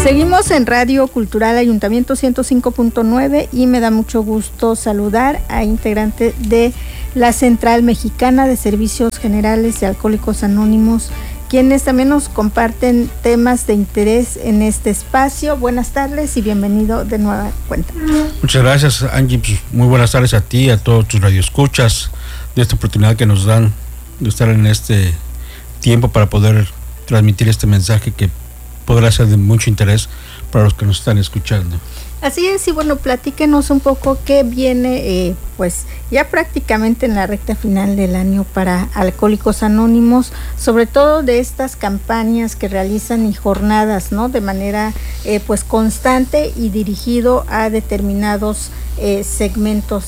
Seguimos en Radio Cultural Ayuntamiento 105.9 y me da mucho gusto saludar a integrantes de la Central Mexicana de Servicios Generales de Alcohólicos Anónimos, quienes también nos comparten temas de interés en este espacio. Buenas tardes y bienvenido de nueva cuenta. Muchas gracias, Angie. Pues muy buenas tardes a ti, a todos tus radioescuchas, de esta oportunidad que nos dan de estar en este tiempo para poder transmitir este mensaje que podrá ser de mucho interés para los que nos están escuchando. Así es, y bueno, platíquenos un poco qué viene, pues ya prácticamente en la recta final del año para Alcohólicos Anónimos, sobre todo de estas campañas que realizan y jornadas, ¿no? De manera pues constante y dirigido a determinados segmentos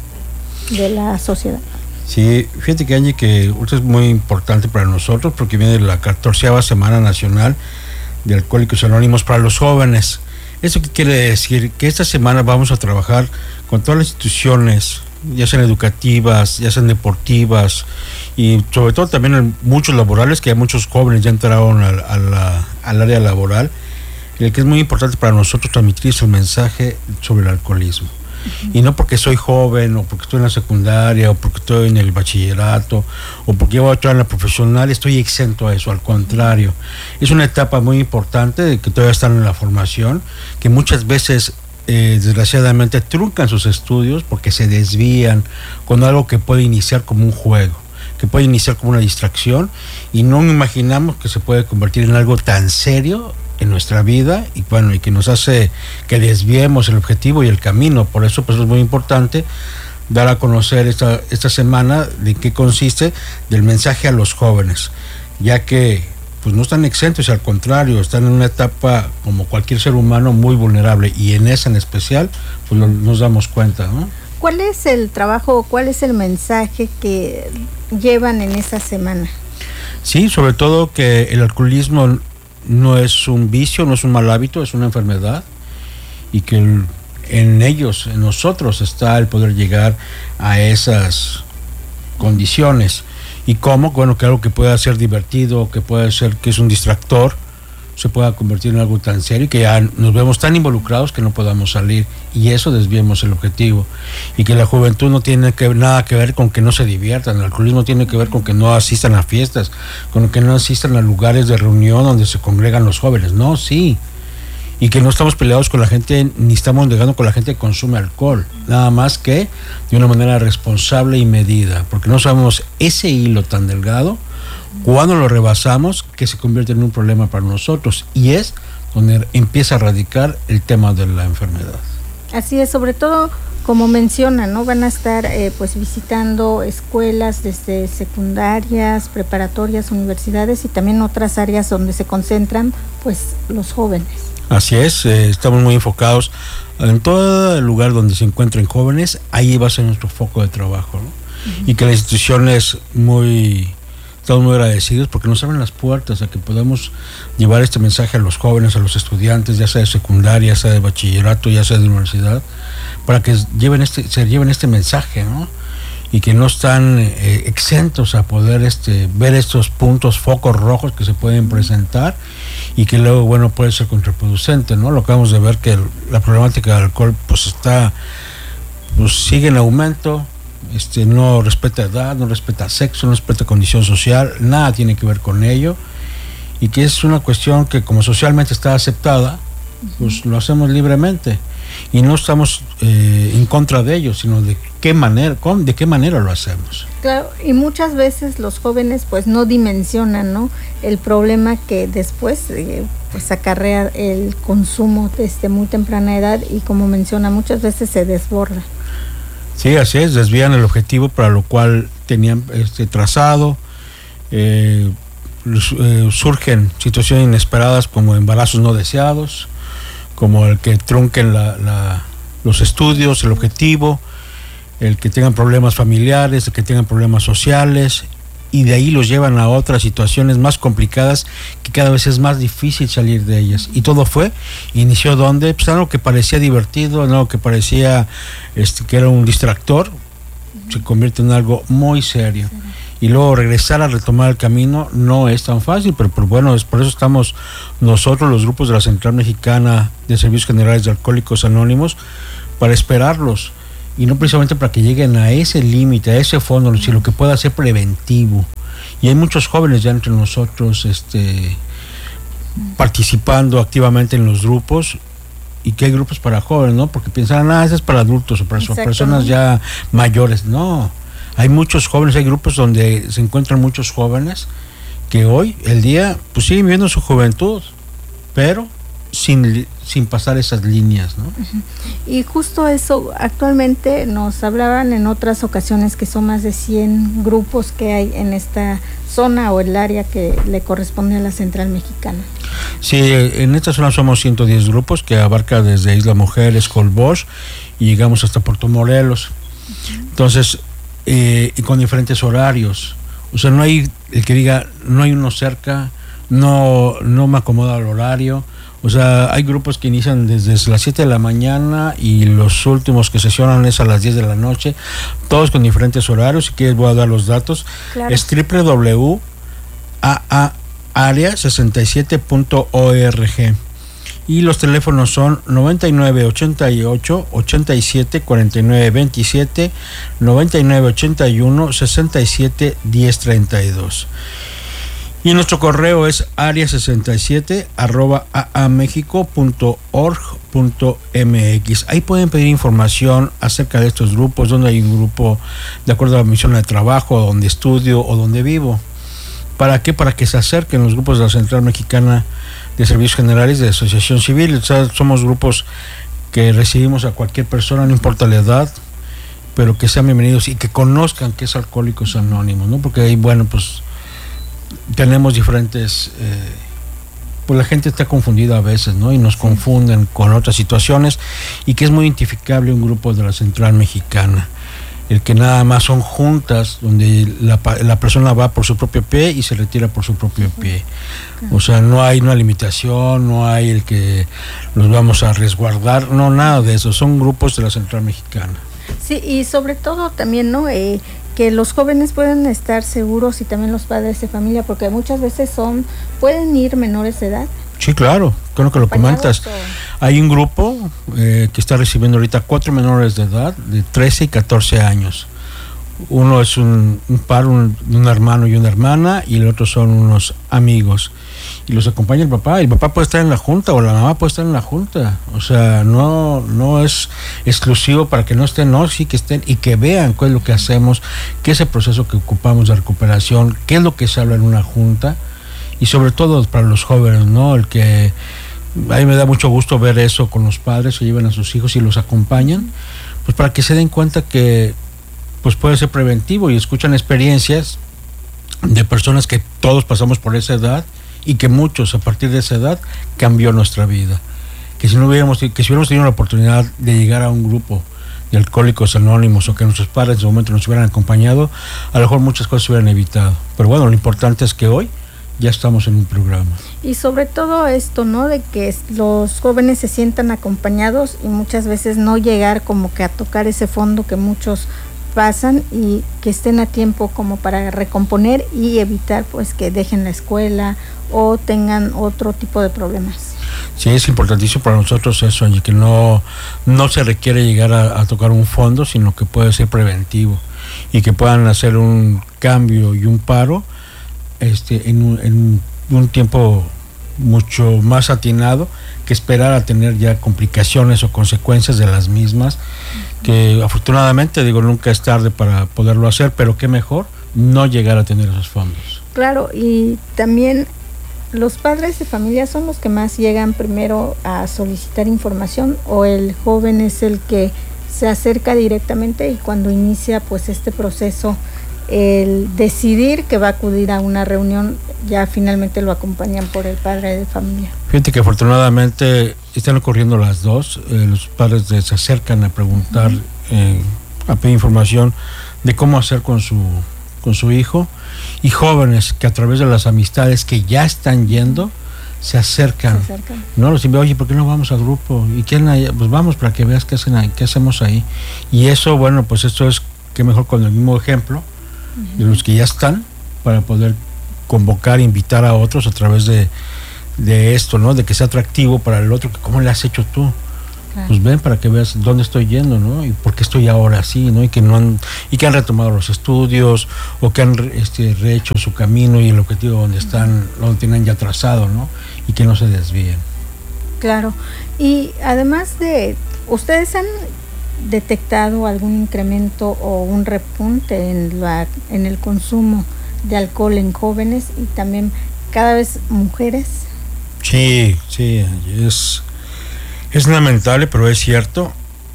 de la sociedad. Sí, fíjate que Angie, que esto es muy importante para nosotros porque viene la 14ª Semana Nacional de Alcohólicos Anónimos para los jóvenes. ¿Eso qué quiere decir? Que esta semana vamos a trabajar con todas las instituciones, ya sean educativas, ya sean deportivas y sobre todo también en muchos laborales, que hay muchos jóvenes ya entraron al área laboral. El que es muy importante para nosotros transmitir es el mensaje sobre el alcoholismo. Y no porque soy joven, o porque estoy en la secundaria, o porque estoy en el bachillerato, o porque llevo a entrar en la profesional, estoy exento a eso. Al contrario, es una etapa muy importante de que todavía están en la formación, que muchas veces desgraciadamente truncan sus estudios porque se desvían con algo que puede iniciar como un juego, que puede iniciar como una distracción, y no imaginamos que se puede convertir en algo tan serio en nuestra vida, y bueno, y que nos hace que desviemos el objetivo y el camino. Por eso pues es muy importante dar a conocer esta semana de qué consiste del mensaje a los jóvenes, ya que pues no están exentos, al contrario, están en una etapa como cualquier ser humano muy vulnerable, y en esa en especial pues nos damos cuenta, ¿no? ¿Cuál es el trabajo, cuál es el mensaje que llevan en esa semana? Sí, sobre todo que el alcoholismo no es un vicio, no es un mal hábito, es una enfermedad, y que en ellos, en nosotros, está el poder llegar a esas condiciones. Y cómo, bueno, que algo que pueda ser divertido, que pueda ser que es un distractor, se pueda convertir en algo tan serio que ya nos vemos tan involucrados que no podamos salir, y eso desviemos el objetivo. Y que la juventud no tiene nada que ver con que no se diviertan. El alcoholismo tiene que ver con que no asistan a fiestas, con que no asistan a lugares de reunión donde se congregan los jóvenes. No, sí. Y que no estamos peleados con la gente, ni estamos negando con la gente que consume alcohol, nada más que de una manera responsable y medida, porque no sabemos ese hilo tan delgado cuando lo rebasamos, que se convierte en un problema para nosotros, y es donde empieza a radicar el tema de la enfermedad. Así es, sobre todo como mencionan, ¿no? Van a estar pues visitando escuelas desde secundarias, preparatorias, universidades y también otras áreas donde se concentran pues los jóvenes. Así es, estamos muy enfocados en todo el lugar donde se encuentren jóvenes, ahí va a ser nuestro foco de trabajo, ¿no? Uh-huh. Y que las instituciones estamos muy agradecidos porque nos abren las puertas a que podamos llevar este mensaje a los jóvenes, a los estudiantes, ya sea de secundaria, ya sea de bachillerato, ya sea de universidad, para que se lleven este mensaje, ¿no? Y que no están exentos a poder ver estos puntos, focos rojos que se pueden presentar, y que luego, bueno, puede ser contraproducente, ¿no? Lo que acabamos de ver, que la problemática del alcohol pues sigue en aumento. No respeta edad, no respeta sexo, no respeta condición social, nada tiene que ver con ello, y que es una cuestión que como socialmente está aceptada, pues lo hacemos libremente, y no estamos en contra de ello, sino de qué manera lo hacemos. Claro, y muchas veces los jóvenes pues no dimensionan, ¿no?, el problema que después pues acarrea el consumo desde muy temprana edad, y como menciona, muchas veces se desborda. Sí, así es, desvían el objetivo para lo cual tenían trazado. Surgen situaciones inesperadas como embarazos no deseados, como el que trunquen los estudios, el objetivo, el que tengan problemas familiares, el que tengan problemas sociales, y de ahí los llevan a otras situaciones más complicadas que cada vez es más difícil salir de ellas. Y todo inició donde, pues algo que parecía divertido, algo que parecía que era un distractor, se convierte en algo muy serio. y luego regresar a retomar el camino no es tan fácil, pero bueno, es por eso estamos nosotros, los grupos de la Central Mexicana de Servicios Generales de Alcohólicos Anónimos, para esperarlos, y no precisamente para que lleguen a ese límite, a ese fondo, sino que pueda ser preventivo. Y hay muchos jóvenes ya entre nosotros participando activamente en los grupos, y que hay grupos para jóvenes, ¿no? Porque piensan, ese es para adultos o para personas ya mayores. No, hay muchos jóvenes, hay grupos donde se encuentran muchos jóvenes que hoy, el día, pues siguen viviendo su juventud, pero sin pasar esas líneas, ¿no? Y justo eso, actualmente nos hablaban en otras ocasiones que son más de 100 grupos que hay en esta zona o el área que le corresponde a la Central Mexicana. Sí, en esta zona somos 110 grupos que abarca desde Isla Mujeres, Colbosch, y llegamos hasta Puerto Morelos. Entonces, y con diferentes horarios. O sea, no hay el que diga, no hay uno cerca, no me acomoda el horario. O sea, hay grupos que inician desde las 7 de la mañana y los últimos que sesionan es a las 10 de la noche, todos con diferentes horarios. Si quieres voy a dar los datos. Claro. Es www.area67.org y los teléfonos son 9988 87 49 27, 9981 67 10 32. Y nuestro correo es area67@aamexico.org.mx. Ahí pueden pedir información acerca de estos grupos, donde hay un grupo de acuerdo a la misión de trabajo, donde estudio o donde vivo. ¿Para qué? Para que se acerquen los grupos de la Central Mexicana de Servicios Generales de Asociación Civil. O sea, somos grupos que recibimos a cualquier persona, no importa la edad, pero que sean bienvenidos y que conozcan qué es Alcohólicos Anónimos, ¿no? Porque ahí, bueno, pues tenemos diferentes, pues la gente está confundida a veces, ¿no? Y nos confunden con otras situaciones, y que es muy identificable un grupo de la Central Mexicana, el que nada más son juntas donde la persona va por su propio pie y se retira por su propio pie. O sea, no hay una limitación, no hay el que los vamos a resguardar, no, nada de eso, son grupos de la Central Mexicana. Sí, y sobre todo también, ¿no? Que los jóvenes pueden estar seguros, y también los padres de familia, porque muchas veces pueden ir menores de edad. Sí, claro, creo que lo comentas. Hay un grupo que está recibiendo ahorita 4 menores de edad de 13 y 14 años. Uno es un par, un hermano y una hermana, y el otro son unos amigos. Y los acompaña el papá puede estar en la junta, o la mamá puede estar en la junta. O sea, no es exclusivo para que no estén, no, sí que estén y que vean qué es lo que hacemos, qué es el proceso que ocupamos de recuperación, qué es lo que se habla en una junta, y sobre todo para los jóvenes, ¿no? A mí me da mucho gusto ver eso con los padres que llevan a sus hijos y los acompañan, pues para que se den cuenta que pues puede ser preventivo, y escuchan experiencias de personas que todos pasamos por esa edad, y que muchos a partir de esa edad cambió nuestra vida. Que si hubiéramos tenido la oportunidad de llegar a un grupo de Alcohólicos Anónimos, o que nuestros padres en ese momento nos hubieran acompañado, a lo mejor muchas cosas se hubieran evitado. Pero bueno, lo importante es que hoy ya estamos en un programa. Y sobre todo esto, ¿no? De que los jóvenes se sientan acompañados, y muchas veces no llegar como que a tocar ese fondo que muchos pasan, y que estén a tiempo como para recomponer y evitar pues que dejen la escuela o tengan otro tipo de problemas. Sí, es importantísimo para nosotros eso, Angie, que no se requiere llegar a tocar un fondo, sino que puede ser preventivo, y que puedan hacer un cambio y un paro en un tiempo mucho más atinado que esperar a tener ya complicaciones o consecuencias de las mismas, que afortunadamente, nunca es tarde para poderlo hacer, pero qué mejor no llegar a tener esos fondos. Claro, y también los padres de familia son los que más llegan primero a solicitar información, o el joven es el que se acerca directamente, y cuando inicia pues este proceso, el decidir que va a acudir a una reunión, ya finalmente lo acompañan por el padre de familia. Fíjate que afortunadamente están ocurriendo las dos. Los padres se acercan a preguntar, a pedir información de cómo hacer con su hijo, y jóvenes que a través de las amistades que ya están yendo se acercan. No los invitan, oye, ¿por qué no vamos al grupo? ¿Y quién hay? Pues vamos, para que veas qué hacemos ahí. Y eso, bueno, pues esto es que mejor con el mismo ejemplo, de los que ya están, para poder convocar, invitar a otros a través de esto, ¿no? De que sea atractivo para el otro, que cómo le has hecho tú. Claro. Pues ven para que veas dónde estoy yendo, ¿no? Y por qué estoy ahora así, ¿no? Y que han retomado los estudios, o que han rehecho su camino y el objetivo donde están, donde tienen ya trazado, ¿no? Y que no se desvíen. Claro. Y además ¿ustedes han detectado algún incremento o un repunte en el consumo de alcohol en jóvenes y también cada vez mujeres? Sí, es lamentable, pero es cierto.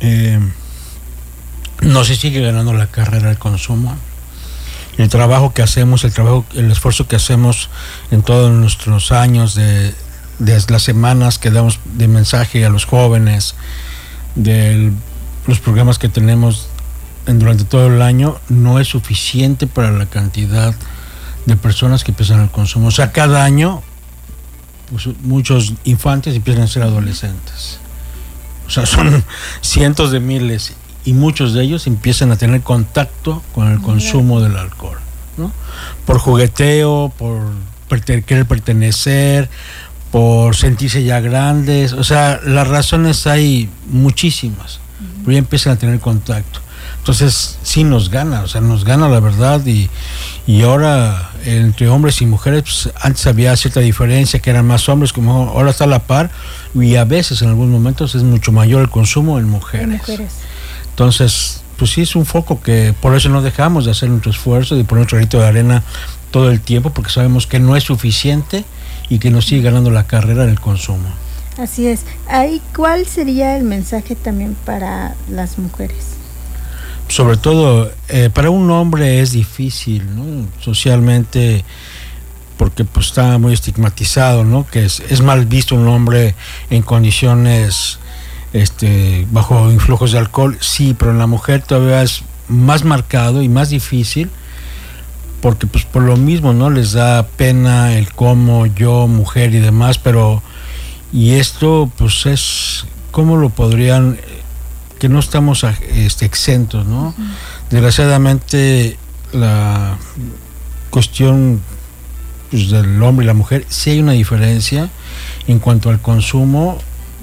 No se sigue ganando la carrera del consumo. El trabajo que hacemos, el esfuerzo que hacemos en todos nuestros años de las semanas que damos de mensaje a los jóvenes, de los programas que tenemos durante todo el año, no es suficiente para la cantidad de personas que empiezan el consumo. O sea, cada año pues, muchos infantes empiezan a ser adolescentes. O sea, son cientos de miles, y muchos de ellos empiezan a tener contacto con el consumo del alcohol, ¿no? Por jugueteo, por querer pertenecer, por sentirse ya grandes. O sea, las razones hay muchísimas, pero ya empiezan a tener contacto. Entonces sí nos gana la verdad, y ahora entre hombres y mujeres, pues, antes había cierta diferencia, que eran más hombres, como ahora está a la par, y a veces en algunos momentos es mucho mayor el consumo en mujeres. Entonces, pues sí es un foco que por eso no dejamos de hacer nuestro esfuerzo, de poner nuestro granito de arena todo el tiempo, porque sabemos que no es suficiente y que nos sigue ganando la carrera del consumo. Así es. Ahí, ¿cuál sería el mensaje también para las mujeres? Sobre todo, para un hombre es difícil, ¿no? Socialmente, porque pues está muy estigmatizado, ¿no? Que es mal visto un hombre en condiciones bajo influjos de alcohol, sí, pero en la mujer todavía es más marcado y más difícil, porque pues por lo mismo, ¿no? Les da pena el cómo yo, mujer y demás, y esto pues es, ¿cómo lo podrían? Que no estamos exentos, ¿no? Uh-huh. Desgraciadamente la cuestión pues, del hombre y la mujer, sí hay una diferencia en cuanto al consumo,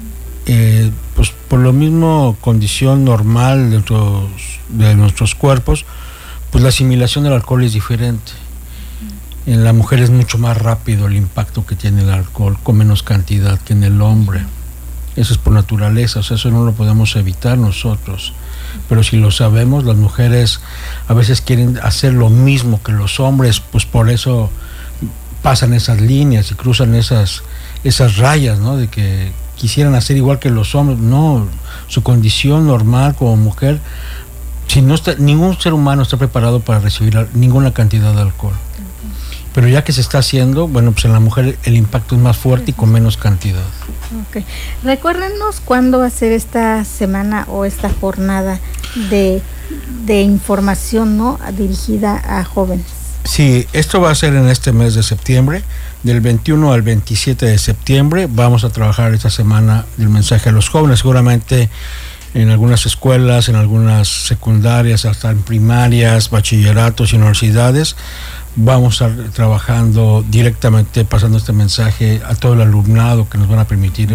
pues por lo mismo, condición normal de nuestros cuerpos, pues la asimilación del alcohol es diferente. Uh-huh. En la mujer es mucho más rápido el impacto que tiene el alcohol, con menos cantidad que en el hombre. Eso es por naturaleza, o sea, eso no lo podemos evitar nosotros. Pero si lo sabemos, las mujeres a veces quieren hacer lo mismo que los hombres, pues por eso pasan esas líneas y cruzan esas rayas, ¿no? De que quisieran hacer igual que los hombres. No, su condición normal como mujer, ningún ser humano está preparado para recibir ninguna cantidad de alcohol. Pero ya que se está haciendo, bueno, pues en la mujer el impacto es más fuerte y con menos cantidad. Okay. Recuérdenos cuándo va a ser esta semana o esta jornada de información, ¿no? Dirigida a jóvenes. Sí, esto va a ser en este mes de septiembre, del 21 al 27 de septiembre. Vamos a trabajar esta semana del mensaje a los jóvenes, seguramente en algunas escuelas, en algunas secundarias, hasta en primarias, bachilleratos y universidades. Vamos a estar trabajando directamente, pasando este mensaje a todo el alumnado, que nos van a permitir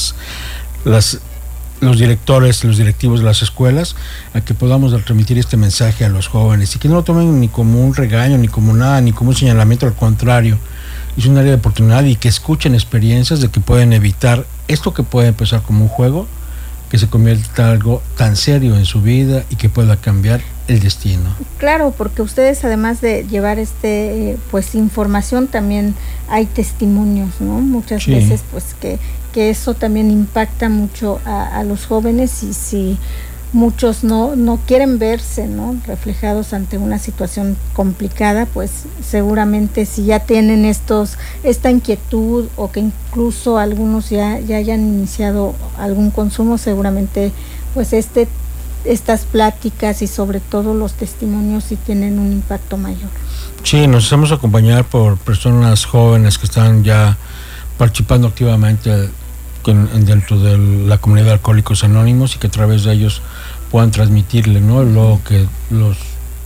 los directores, los directivos de las escuelas, a que podamos transmitir este mensaje a los jóvenes y que no lo tomen ni como un regaño, ni como nada, ni como un señalamiento, al contrario, es un área de oportunidad, y que escuchen experiencias de que pueden evitar esto que puede empezar como un juego, que se convierta en algo tan serio en su vida y que pueda cambiar el destino. Claro, porque ustedes, además de llevar pues información, también hay testimonios, ¿no? Muchas veces pues que eso también impacta mucho a los jóvenes, y si muchos no quieren verse, ¿no? reflejados ante una situación complicada, pues seguramente si ya tienen esta inquietud, o que incluso algunos ya hayan iniciado algún consumo, seguramente pues estas pláticas y sobre todo los testimonios sí tienen un impacto mayor. Sí, nos hacemos acompañar por personas jóvenes que están ya participando activamente dentro de la comunidad de Alcohólicos Anónimos, y que a través de ellos puedan transmitirle, ¿no? Lo que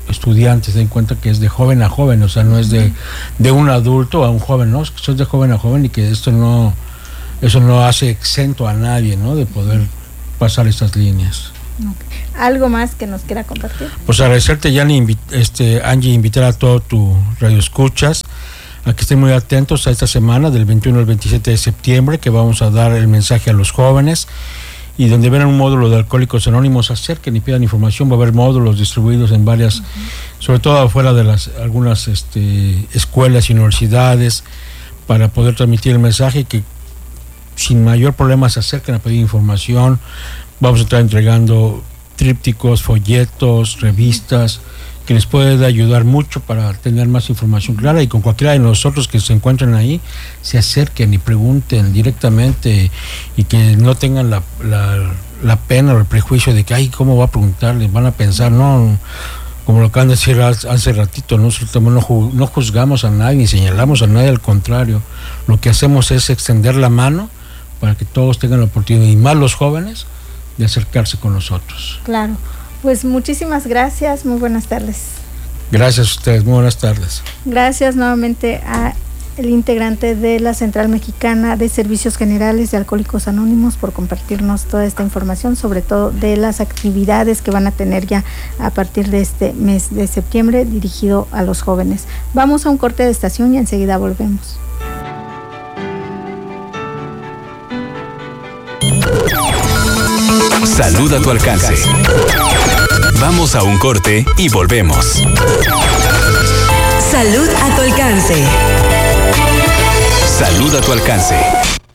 estudiantes, den cuenta que es de joven a joven, o sea, no es de un adulto a un joven, ¿no? Eso es de joven a joven y que eso no hace exento a nadie, ¿no? De poder pasar estas líneas. Okay. ¿Algo más que nos quiera compartir? Pues agradecerte, Angie, invitar a todo tu radio escuchas a que estén muy atentos a esta semana del 21 al 27 de septiembre, que vamos a dar el mensaje a los jóvenes, y donde verán un módulo de Alcohólicos Anónimos, acerquen y pidan información. Va a haber módulos distribuidos en varias, sobre todo afuera de algunas escuelas y universidades, para poder transmitir el mensaje, que sin mayor problema se acerquen a pedir información. Vamos a estar entregando trípticos, folletos, revistas, que les puede ayudar mucho para tener más información clara, y con cualquiera de nosotros que se encuentren ahí, se acerquen y pregunten directamente, y que no tengan la pena o el prejuicio de que, ay, ¿cómo va a preguntarles? Van a pensar, no, como lo acaban de decir hace ratito, nosotros no juzgamos a nadie ni señalamos a nadie, al contrario, lo que hacemos es extender la mano para que todos tengan la oportunidad, y más los jóvenes, de acercarse con nosotros. Claro. Pues muchísimas gracias, muy buenas tardes. Gracias a ustedes, muy buenas tardes. Gracias nuevamente a el integrante de la Central Mexicana de Servicios Generales de Alcohólicos Anónimos por compartirnos toda esta información, sobre todo de las actividades que van a tener ya a partir de este mes de septiembre dirigido a los jóvenes. Vamos a un corte de estación y enseguida volvemos. Salud a tu alcance. Vamos a un corte y volvemos. Salud a tu alcance. Salud a tu alcance.